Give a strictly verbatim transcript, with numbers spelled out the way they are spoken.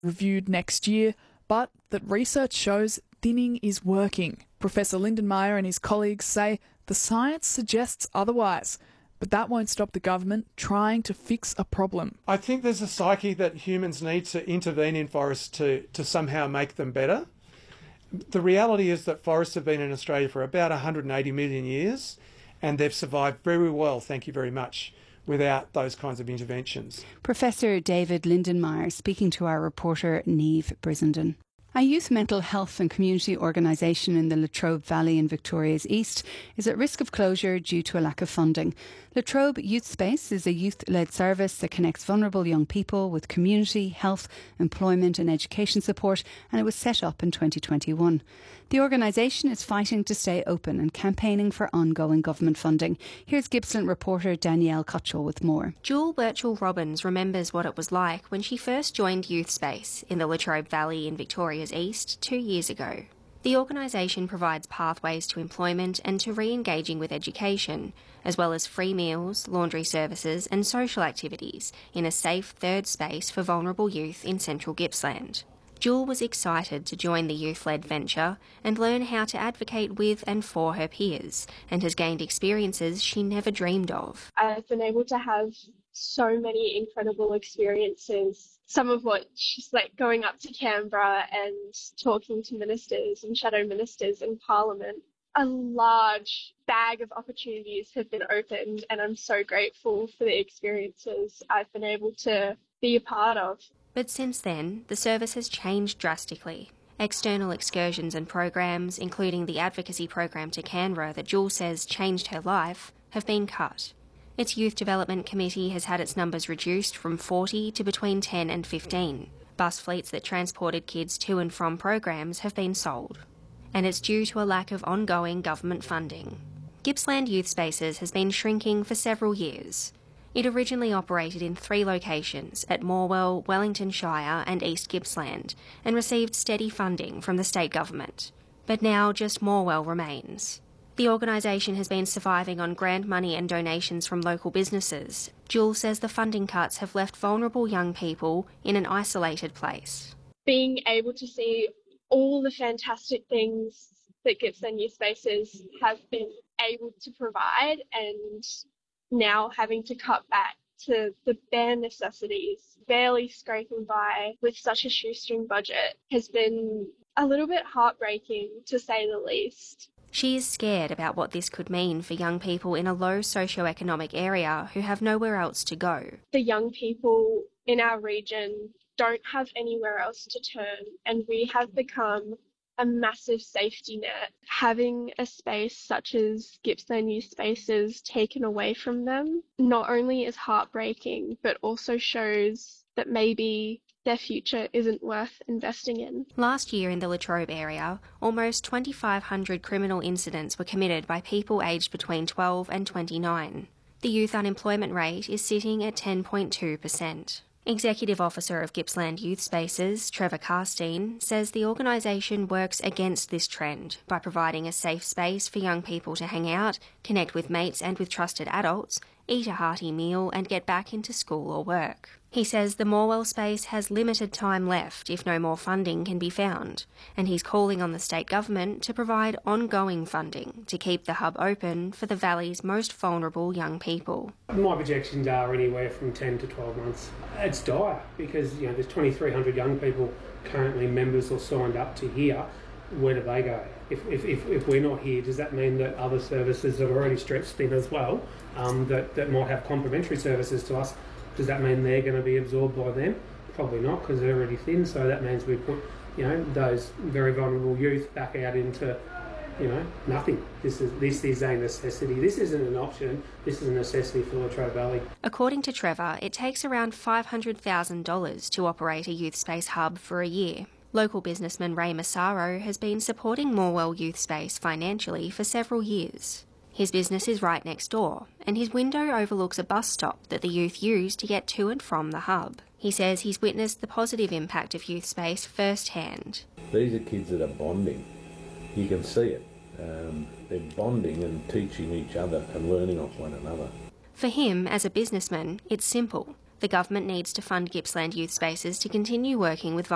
reviewed next year, but that research shows thinning is working. Professor Lindenmayer and his colleagues say the science suggests otherwise, but that won't stop the government trying to fix a problem. I think there's a psyche that humans need to intervene in forests to, to somehow make them better. The reality is that forests have been in Australia for about one hundred eighty million years, and they've survived very well, thank you very much, without those kinds of interventions. Professor David Lindenmayer speaking to our reporter Niamh Brizenden. A youth mental health and community organisation in the Latrobe Valley in Victoria's East is at risk of closure due to a lack of funding. Latrobe Youth Space is a youth-led service that connects vulnerable young people with community, health, employment and education support, and it was set up in twenty twenty-one. The organisation is fighting to stay open and campaigning for ongoing government funding. Here's Gippsland reporter Danielle Cutchell with more. Jewel Birchall-Robbins remembers what it was like when she first joined Youth Space in the Latrobe Valley in Victoria's East two years ago. The organisation provides pathways to employment and to re-engaging with education, as well as free meals, laundry services and social activities in a safe third space for vulnerable youth in central Gippsland. Jewel was excited to join the youth-led venture and learn how to advocate with and for her peers, and has gained experiences she never dreamed of. I've been able to have so many incredible experiences, some of which is like going up to Canberra and talking to ministers and shadow ministers in Parliament. A large bag of opportunities have been opened, and I'm so grateful for the experiences I've been able to be a part of. But since then, the service has changed drastically. External excursions and programs, including the advocacy program to Canberra that Jewel says changed her life, have been cut. Its Youth Development Committee has had its numbers reduced from forty to between ten and fifteen. Bus fleets that transported kids to and from programs have been sold. And it's due to a lack of ongoing government funding. Gippsland Youth Spaces has been shrinking for several years. It originally operated in three locations at Morwell, Wellington Shire and East Gippsland, and received steady funding from the state government. But now just Morwell remains. The organisation has been surviving on grant money and donations from local businesses. Jewel says the funding cuts have left vulnerable young people in an isolated place. Being able to see all the fantastic things that Gippsland Youth Spaces have been able to provide, and now having to cut back to the bare necessities, barely scraping by with such a shoestring budget, has been a little bit heartbreaking, to say the least. She is scared about what this could mean for young people in a low socioeconomic area who have nowhere else to go. The young people in our region don't have anywhere else to turn, and we have become a massive safety net. Having a space such as Gippsland Youth Spaces taken away from them not only is heartbreaking, but also shows that maybe their future isn't worth investing in. Last year in the Latrobe area, almost twenty-five hundred criminal incidents were committed by people aged between twelve and twenty-nine. The youth unemployment rate is sitting at ten point two percent. Executive Officer of Gippsland Youth Spaces, Trevor Carstein, says the organisation works against this trend by providing a safe space for young people to hang out, connect with mates and with trusted adults, eat a hearty meal and get back into school or work. He says the Morwell space has limited time left if no more funding can be found, and he's calling on the state government to provide ongoing funding to keep the hub open for the valley's most vulnerable young people. My projections are anywhere from ten to twelve months. It's dire because, you know, there's twenty-three hundred young people currently members or signed up to here. Where do they go? If, if, if, if we're not here, does that mean that other services are already stretched thin as well, um, that, that might have complementary services to us, does that mean they're going to be absorbed by them? Probably not, because they're already thin, so that means we put, you know, those very vulnerable youth back out into, you know, nothing. This is this is a necessity. This isn't an option, this is a necessity for Latrobe Valley. According to Trevor, it takes around five hundred thousand dollars to operate a youth space hub for a year. Local businessman Ray Massaro has been supporting Morwell Youth Space financially for several years. His business is right next door, and his window overlooks a bus stop that the youth use to get to and from the hub. He says he's witnessed the positive impact of youth space firsthand. These are kids that are bonding. You can see it. Um, they're bonding and teaching each other and learning off one another. For him, as a businessman, it's simple. The government needs to fund Gippsland Youth Spaces to continue working with